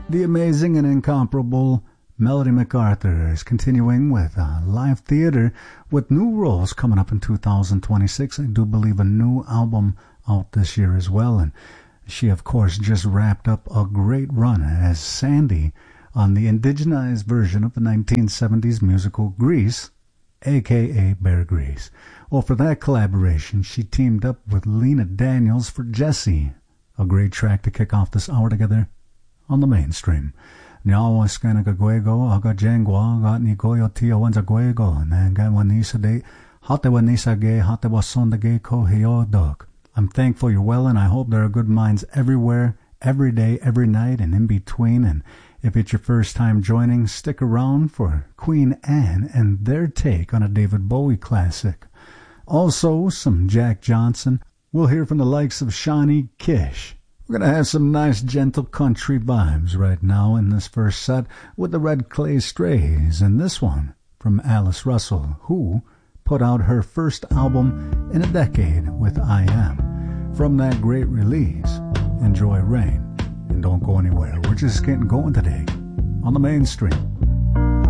The amazing and incomparable Melody MacArthur is continuing with live theater with new roles coming up in 2026. I do believe a new album out this year as well. And she, of course, just wrapped up a great run as Sandy on the indigenized version of the 1970s musical Grease, a.k.a. Bear Grease. Well, for that collaboration, she teamed up with Lena Daniels for Jessie, a great track to kick off this hour together on the mainstream. Nyawa skana gagwego, aga jengwa, got nikoyo tia wanza gwego, nanga wanisa de, hate wanisa ge, hate wasonda ge ko heo dog. I'm thankful you're well, and I hope there are good minds everywhere, every day, every night, and in between. And if it's your first time joining, stick around for Queen Anne and their take on a David Bowie classic. Also, some Jack Johnson. We'll hear from the likes of Shawnee Kish. We're going to have some nice, gentle country vibes right now in this first set with the Red Clay Strays, and this one from Alice Russell, who put out her first album in a decade with I Am. From that great release, enjoy Rain, and don't go anywhere. We're just getting going today on the mainstream.